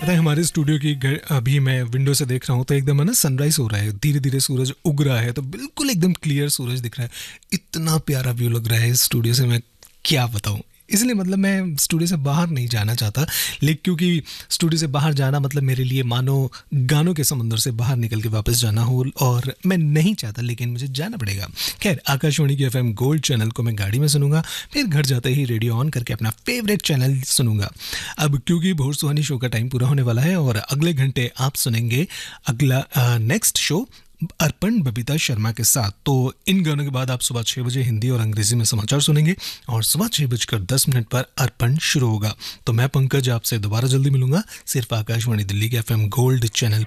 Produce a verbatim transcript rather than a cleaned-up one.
पता है हमारे स्टूडियो की घर अभी मैं विंडो से देख रहा हूँ तो एकदम है ना सनराइज हो रहा है, धीरे धीरे सूरज उग रहा है, तो बिल्कुल एकदम क्लियर सूरज दिख रहा है। इतना प्यारा व्यू लग रहा है इस स्टूडियो से, मैं क्या बताऊँ। इसलिए मतलब मैं स्टूडियो से बाहर नहीं जाना चाहता, लेकिन क्योंकि स्टूडियो से बाहर जाना मतलब मेरे लिए मानो गानों के समुंदर से बाहर निकल के वापस जाना हो, और मैं नहीं चाहता लेकिन मुझे जाना पड़ेगा। खैर, आकाशवाणी के एफएम गोल्ड चैनल को मैं गाड़ी में सुनूंगा, फिर घर जाते ही रेडियो ऑन करके अपना फेवरेट चैनल सुनूंगा। अब क्योंकि भोर सुहानी शो का टाइम पूरा होने वाला है और अगले घंटे आप सुनेंगे अगला नेक्स्ट शो अर्पण बबीता शर्मा के साथ। तो इन गानों के बाद आप सुबह छः बजे हिंदी और अंग्रेजी में समाचार सुनेंगे और सुबह छः बजकर दस मिनट पर अर्पण शुरू होगा। तो मैं पंकज आपसे दोबारा जल्दी मिलूंगा, सिर्फ आकाशवाणी दिल्ली के एफएम गोल्ड चैनल